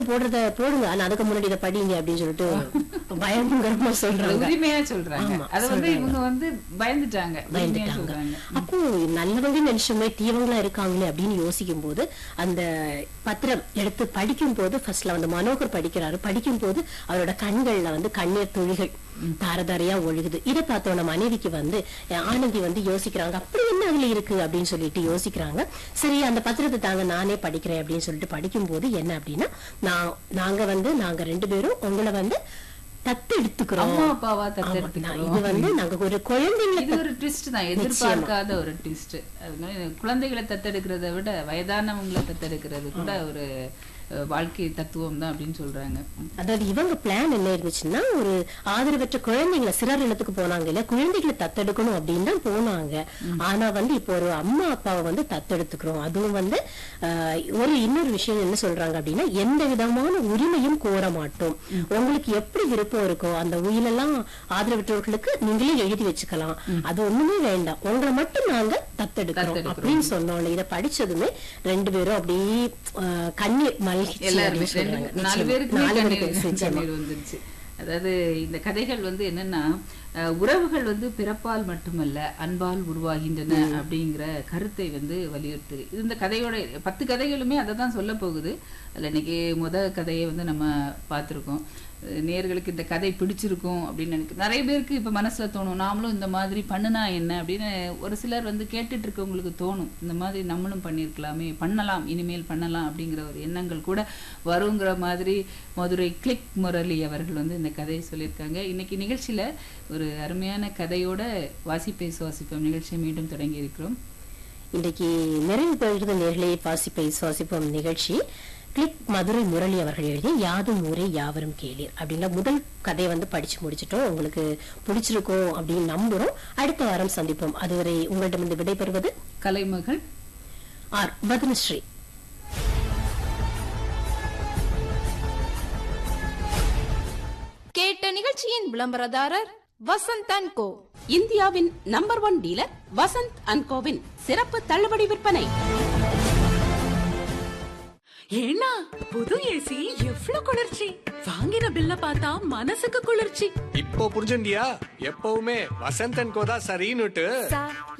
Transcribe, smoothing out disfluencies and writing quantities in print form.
போடுறத போடுங்க, ஆனா அதுக்கு முன்னாடி இதை படிங்க அப்படின்னு சொல்லிட்டு பயங்கரமா சொல்றாங்க. உரிமையா சொல்றாங்க. அது வந்து இவங்க வந்து பயந்துட்டாங்க. அப்போ நல்லவங்க நினைச்சோமே தீவங்களா இருக்காங்களே அப்படின்னு யோசிக்கும் போது அந்த பத்திரம் எடுத்து படிக்கும் போது ஃபர்ஸ்ட்ல வந்து மனோகர் படிக்கிறாரு. படிக்கும் போது அவரோட கண்கள்ல வந்து கண்ணீர் துளிகள் தாரதாரையா ஒழுகுது. இதை பார்த்தோட மனைவிக்கு வந்து ஆனந்தி வந்து யோசிக்கிறாங்க, அப்படி என்ன அதுல இருக்கு அப்படின்னு சொல்லிட்டு யோசிக்கிறாங்க. சரி அந்த பத்திரத்தை தாங்க நானே படிக்கிறேன் அப்படின்னு சொல்லிட்டு படிக்கும் போது என்ன அப்படின்னா, நாங்க 2 பேரும் உங்களை வந்து தத்து எடுத்துக்கிறோம், அம்மா அப்பாவா தத்து எடுத்துக்கிறோம். இது வந்து நாங்க ஒரு குழந்தைங்களை, இது ஒரு ட்விஸ்ட் தான், எதிர்பார்க்காத ஒரு ட்விஸ்ட். குழந்தைகளை தத்தெடுக்கிறத விட வயதானவங்களை தத்தெடுக்கிறது கூட ஒரு வாழ்க்கை தத்துவம் தான் அப்படின்னு சொல்றாங்க. அதாவது இவங்க பிளான் என்ன இருந்துச்சுன்னா, ஒரு ஆதரவற்ற குழந்தைங்களை சிறார் இல்லத்துக்கு போனாங்க இல்ல, குழந்தைகளை தத்தெடுக்கணும் அப்படின்னு தான் போனாங்க. ஆனா வந்து இப்போ ஒரு அம்மா அப்பாவை வந்து தத்தெடுத்துக்கிறோம். அதுவும் வந்து இன்னொரு விஷயம் என்ன சொல்றாங்க அப்படின்னா, எந்த விதமான உரிமையும் கோர மாட்டோம், உங்களுக்கு எப்படி விருப்பம் இருக்கோ அந்த உயிரெல்லாம் ஆதரவற்றவர்களுக்கு நீங்களே எழுதி வச்சுக்கலாம், அது ஒண்ணுமே வேண்டாம், உங்களை மட்டும் நாங்க தத்தெடுக்கிறோம் அப்படின்னு சொன்னோம். இதை படிச்சதுமே 2 பேரும் அப்படியே கண்ணீர் வந்துருச்சு. அதாவது இந்த கதைகள் வந்து என்னன்னா, உறவுகள் வந்து பிறப்பால் மட்டுமல்ல அன்பால் உருவாகின்றன அப்படிங்கிற கருத்தை வந்து வலியுறுத்து. இந்த கதையோட 10 கதைகளுமே அதை தான் சொல்ல போகுது. அதுல இன்னைக்கு கதையை வந்து நம்ம பார்த்திருக்கோம். நேர்களுக்கு இந்த கதை பிடிச்சிருக்கும் அப்படின்னு நிறைய பேருக்கு இப்ப மனசுல தோணும், நாமளும் இந்த மாதிரி பண்ணுனா என்ன அப்படின்னு. ஒரு சிலர் வந்து கேட்டுட்டு இருக்கவங்களுக்கு தோணும், இந்த மாதிரி நம்மளும் பண்ணிருக்கலாமே, பண்ணலாம், இனிமேல் பண்ணலாம் அப்படிங்கிற ஒரு எண்ணங்கள் கூட வருங்கிற மாதிரி மதுரை கிளிக் முரளி அவர்கள் வந்து இந்த கதையை சொல்லியிருக்காங்க. இன்னைக்கு நிகழ்ச்சியில ஒரு அருமையான கதையோட வாசிப்பை சுவாசிப்போம் நிகழ்ச்சியை மீண்டும் தொடங்கி இருக்கிறோம். இன்றைக்கு நிறைவு பெறுகிற நேர்களே வாசிப்பை சுவாசிப்போம் நிகழ்ச்சி கிளிக் மதுரை முரளி அவர்கள் எழுதிய யாதும் ஊரே யாவரும் கேளீர் அப்படிங்கிற முதல் கதையை வந்து படிச்சு முடிச்சிட்டோம். உங்களுக்கு பிடிச்சிருக்கும் அப்படின்னு நம்புறோம். அடுத்த வாரம் சந்திப்போம். அதுவரை உங்களிடமிருந்து விடைபெறுவது கலைமகள் ஆர் பத்மஸ்ரீ. கேட்ட நிகழ்ச்சியின் விளம்பரதாரர் வசந்த் அண்ட் கோ, இந்தியாவின் number 1 dealer Vasanth and CoWIN சிறப்பு தள்ளுபடி விற்பனை. ஏன்னா புது ஏசி எவ்ளோ குளிர்ச்சி, வாங்கின பில்ல பார்த்தா மனசுக்கு குளிர்ச்சி. இப்போ புரிஞ்சுண்டியா, எப்பவுமே வசந்த் அண்ட் கோ தான் சரின்னுட்டு.